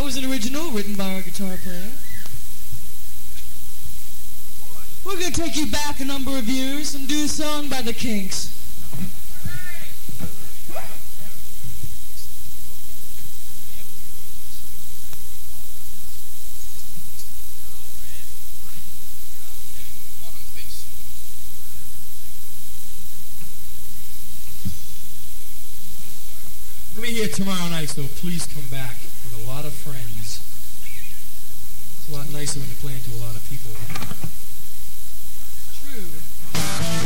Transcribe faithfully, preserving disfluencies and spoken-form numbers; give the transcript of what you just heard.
was an original written by our guitar player. We're going to take you back a number of years and do a song by the Kinks. We'll be here tomorrow night, so please come back with a lot of friends. It's a lot nicer when you're playing to a lot of people. True.